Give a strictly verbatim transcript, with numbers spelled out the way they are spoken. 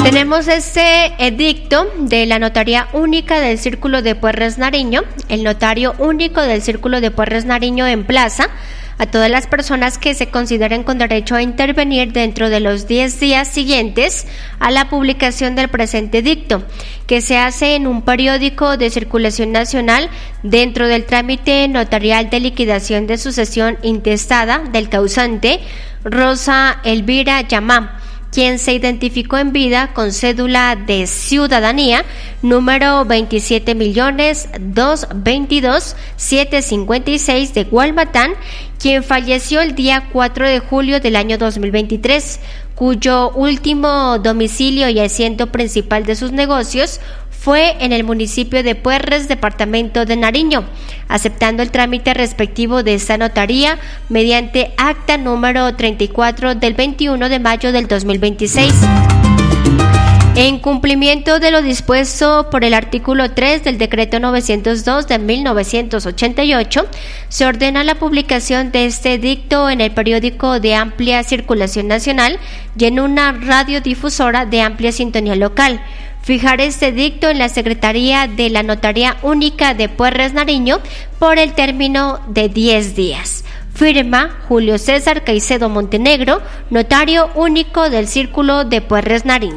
Tenemos este edicto de la Notaría Única del Círculo de Puerres Nariño. El notario único del Círculo de Puerres Nariño emplaza a todas las personas que se consideren con derecho a intervenir dentro de los diez días siguientes a la publicación del presente edicto, que se hace en un periódico de circulación nacional dentro del trámite notarial de liquidación de sucesión intestada del causante Rosa Elvira Yamá, quien se identificó en vida con cédula de ciudadanía número veintisiete millones doscientos veintidós mil setecientos cincuenta y seis de Gualmatán, quien falleció el día cuatro de julio del año dos mil veintitrés, cuyo último domicilio y asiento principal de sus negocios fue en el municipio de Puerres, departamento de Nariño, aceptando el trámite respectivo de esta notaría mediante acta número treinta y cuatro del veintiuno de mayo del dos mil veintiséis. En cumplimiento de lo dispuesto por el artículo tres del decreto novecientos dos de mil novecientos ochenta y ocho, se ordena la publicación de este edicto en el periódico de amplia circulación nacional y en una radiodifusora de amplia sintonía local. Fijar este edicto en la Secretaría de la Notaría Única de Puerres Nariño por el término de diez días. Firma Julio César Caicedo Montenegro, notario único del Círculo de Puerres Nariño.